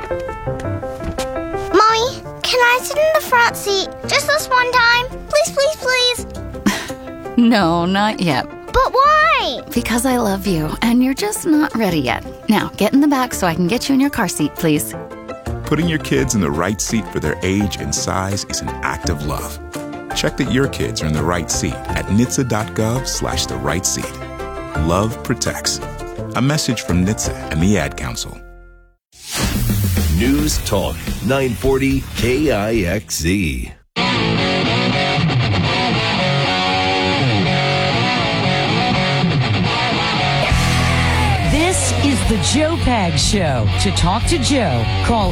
Mommy, can I sit in the front seat just this one time? Please, please, please. No, not yet. But why? Because I love you, and you're just not ready yet. Now, get in the back so I can get you in your car seat, please. Putting your kids in the right seat for their age and size is an act of love. Check that your kids are in the right seat at NHTSA.gov/the right seat. Love protects. A message from NHTSA and the Ad Council. News Talk 940 KIXZ. This is the Joe Pags Show. To talk to Joe, call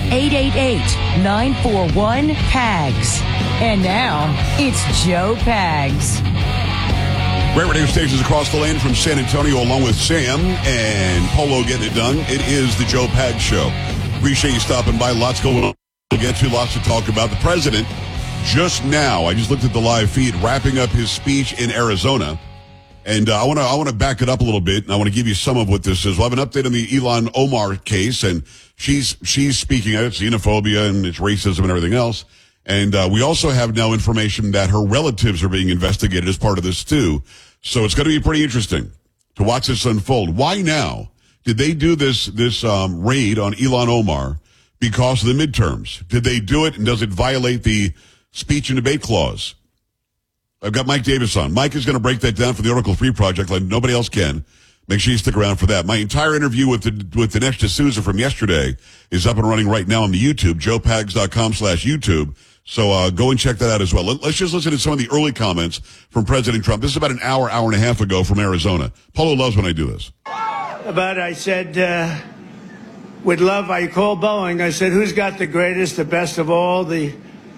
888-941-PAGS. And now, it's Joe Pags. Great radio stations across the land from San Antonio, along with Sam and Polo getting it done. It is the Joe Pags Show. Appreciate you stopping by. Lots going on. We'll get to lots to talk about. The president, just now, I just looked at the live feed, wrapping up his speech in Arizona. And I want to back it up a little bit, and I want to give you some of what this is. We'll have an update on the Ilhan Omar case, and she's speaking of xenophobia and it's racism and everything else. And we also have now information that her relatives are being investigated as part of this too. So it's going to be pretty interesting to watch this unfold. Why now? Did they do this raid on Ilhan Omar because of the midterms? Did they do it, and does it violate the speech and debate clause? I've got Mike Davis on. Mike is going to break that down for the Article 3 project like nobody else can. Make sure you stick around for that. My entire interview with Dinesh D'Souza from yesterday is up and running right now on the YouTube, joepags.com/YouTube. So go and check that out as well. Let's just listen to some of the early comments from President Trump. This is about an hour and a half ago from Arizona. Polo loves when I do this. But I said, with love, I called Boeing. I said, who's got the greatest, the best of all the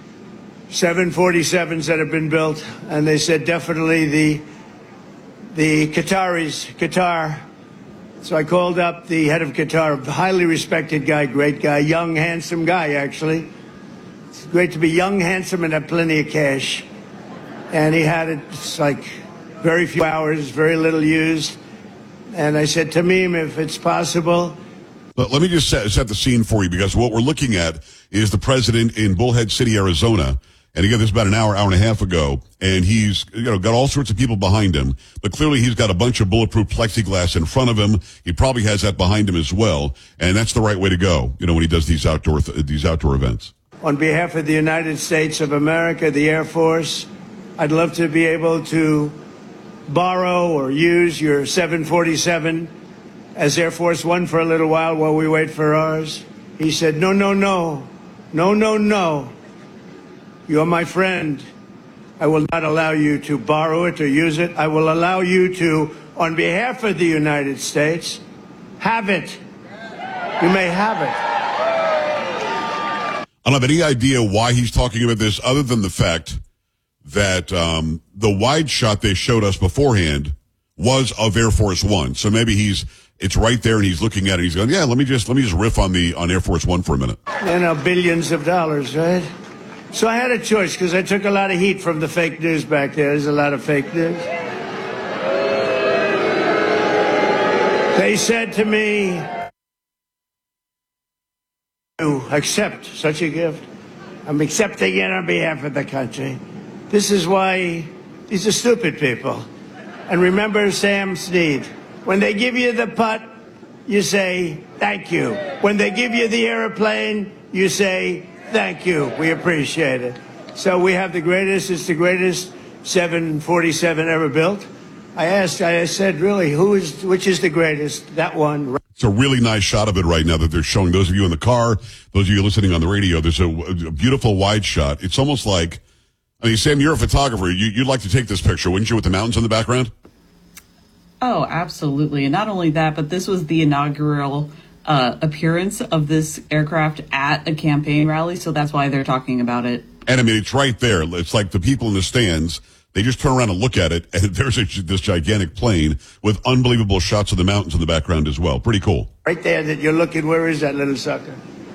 747s that have been built? And they said, definitely the Qataris, Qatar. So I called up the head of Qatar, a highly respected guy, great guy, young, handsome guy, actually. It's great to be young, handsome, and have plenty of cash. And he had it, it's like very few hours, very little used. And I said, Tamim, if it's possible. Let me just set the scene for you, because what we're looking at is the president in Bullhead City, Arizona. And again, this is about an hour and a half ago, and he's got all sorts of people behind him. But clearly, he's got a bunch of bulletproof plexiglass in front of him. He probably has that behind him as well, and that's the right way to go. When he does these outdoor events. On behalf of the United States of America, the Air Force, I'd love to be able to borrow or use your 747 as Air Force One for a little while we wait for ours. He said, no, no, no, no, no, no. You're my friend. I will not allow you to borrow it or use it. I will allow you to, on behalf of the United States, have it. You may have it. I don't have any idea why he's talking about this, other than the fact that the wide shot they showed us beforehand was of Air Force One. So maybe it's right there, and he's looking at it. He's going, yeah, let me just riff on Air Force One for a minute. Billions of dollars, right? So I had a choice, because I took a lot of heat from the fake news back there. There's a lot of fake news. They said to me, to accept such a gift. I'm accepting it on behalf of the country. This is why these are stupid people. And remember Sam Snead. When they give you the putt, you say, thank you. When they give you the airplane, you say, thank you. We appreciate it. So we have the greatest. It's the greatest 747 ever built. I said, really, which is the greatest? That one. It's a really nice shot of it right now that they're showing. Those of you in the car, those of you listening on the radio, there's a beautiful wide shot. It's almost like, Sam, you're a photographer. You'd like to take this picture, wouldn't you, with the mountains in the background? Oh, absolutely. And not only that, but this was the inaugural appearance of this aircraft at a campaign rally. So that's why they're talking about it. And it's right there. It's like the people in the stands, they just turn around and look at it, and there's this gigantic plane with unbelievable shots of the mountains in the background as well. Pretty cool. Right there that you're looking, where is that little sucker?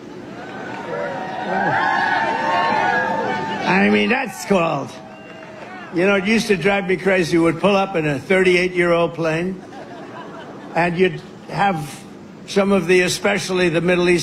That's called. It used to drive me crazy. You would pull up in a 38-year-old plane, and you'd have some of especially the Middle East